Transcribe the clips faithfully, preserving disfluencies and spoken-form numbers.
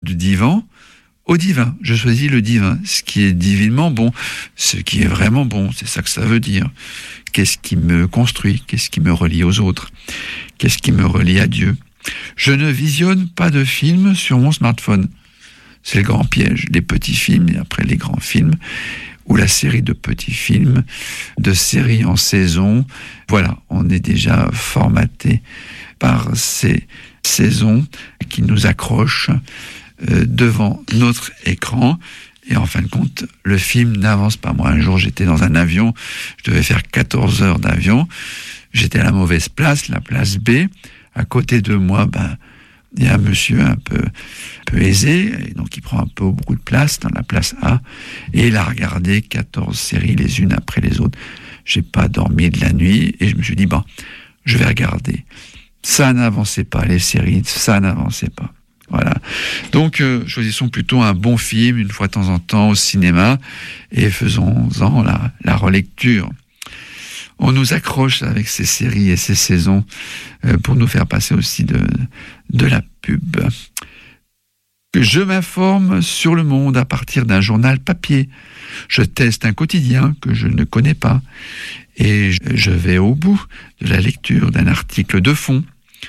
du divan au divin. Je choisis le divin, ce qui est divinement bon, ce qui est vraiment bon, c'est ça que ça veut dire. Qu'est-ce qui me construit? Qu'est-ce qui me relie aux autres? Qu'est-ce qui me relie à Dieu? Je ne visionne pas de films sur mon smartphone. C'est le grand piège. Les petits films et après les grands films, ou la série de petits films, de séries en saison. Voilà, on est déjà formaté par ces saisons qui nous accrochent euh, devant notre écran. Et en fin de compte, le film n'avance pas. Moi, un jour, j'étais dans un avion, je devais faire quatorze heures d'avion. J'étais à la mauvaise place, la place B. À côté de moi, ben, il y a un monsieur un peu, un peu aisé, et donc il prend un peu beaucoup de place dans la place A, et il a regardé quatorze séries les unes après les autres. J'ai pas dormi de la nuit, et je me suis dit, bon, je vais regarder. Ça n'avançait pas, les séries, ça n'avançait pas. Voilà. Donc, euh, choisissons plutôt un bon film, une fois de temps en temps, au cinéma, et faisons-en la, la relecture. On nous accroche avec ces séries et ces saisons euh, pour nous faire passer aussi de, de la pub. Je m'informe sur le monde à partir d'un journal papier. Je teste un quotidien que je ne connais pas et je vais au bout de la lecture d'un article de fond.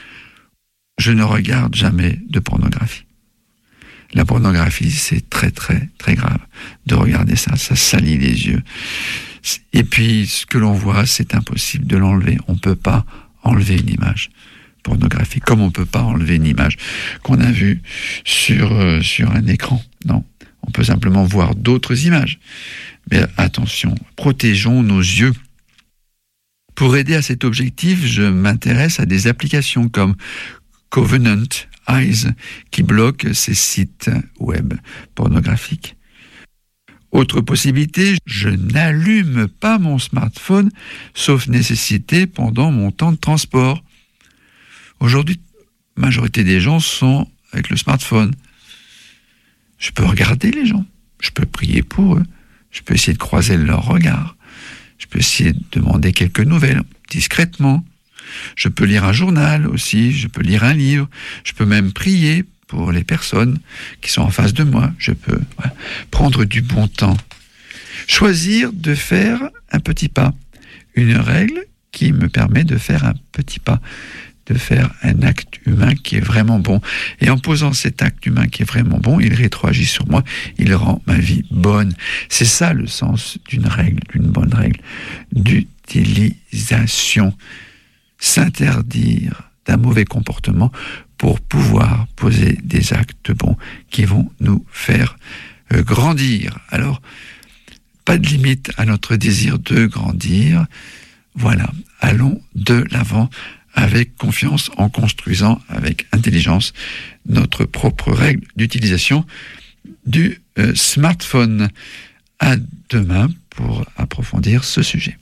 Je ne regarde jamais de pornographie. La pornographie, c'est très très très grave de regarder ça, ça salit les yeux. Et puis, ce que l'on voit, c'est impossible de l'enlever. On ne peut pas enlever une image pornographique, comme on ne peut pas enlever une image qu'on a vue sur, euh, sur un écran. Non, on peut simplement voir d'autres images. Mais attention, protégeons nos yeux. Pour aider à cet objectif, je m'intéresse à des applications comme Covenant Eyes, qui bloquent ces sites web pornographiques. Autre possibilité, je n'allume pas mon smartphone, sauf nécessité pendant mon temps de transport. Aujourd'hui, la majorité des gens sont avec le smartphone. Je peux regarder les gens, je peux prier pour eux, je peux essayer de croiser leur regard, je peux essayer de demander quelques nouvelles, discrètement. Je peux lire un journal aussi, je peux lire un livre, je peux même prier pour les personnes qui sont en face de moi. Je peux ouais, prendre du bon temps. Choisir de faire un petit pas. Une règle qui me permet de faire un petit pas, de faire un acte humain qui est vraiment bon. Et en posant cet acte humain qui est vraiment bon, il rétroagit sur moi, il rend ma vie bonne. C'est ça le sens d'une règle, d'une bonne règle, d'utilisation. S'interdire d'un mauvais comportement pour pouvoir poser des actes bons qui vont nous faire euh, grandir. Alors, pas de limite à notre désir de grandir. Voilà, allons de l'avant avec confiance en construisant avec intelligence notre propre règle d'utilisation du euh, smartphone. À demain pour approfondir ce sujet.